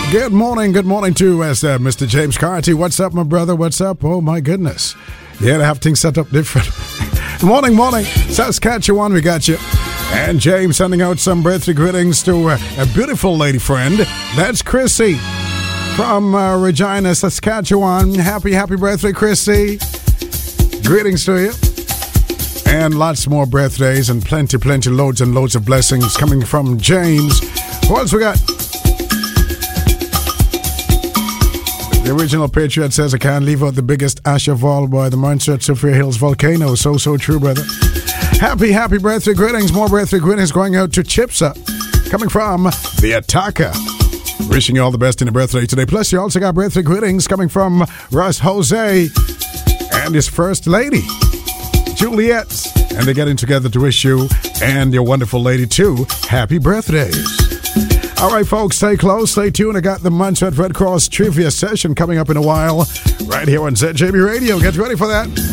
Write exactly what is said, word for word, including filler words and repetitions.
Good morning, good morning to us, uh, Mister James Carty. What's up, my brother? What's up? Oh, my goodness. Yeah, to have things set up different. morning, morning. Saskatchewan, we got you. And James sending out some birthday greetings to uh, a beautiful lady friend. That's Chrissy from uh, Regina, Saskatchewan. Happy, happy birthday, Chrissy. Greetings to you. And lots more birthdays and plenty, plenty, loads and loads of blessings coming from James. What else we got? The original Patriot says, I can't leave out the biggest ash of all by the Mount Sophia Hills volcano. So, so true, brother. Happy, happy birthday greetings. More birthday greetings going out to Chipsa, coming from the Attacker. Wishing you all the best in your birthday today. Plus, you also got birthday greetings coming from Russ Jose and his first lady, Juliet. And they're getting together to wish you and your wonderful lady, too, happy birthdays. All right, folks, stay close, stay tuned. I got the Montserrat Red Cross trivia session coming up in a while right here on Z J B Radio. Get ready for that.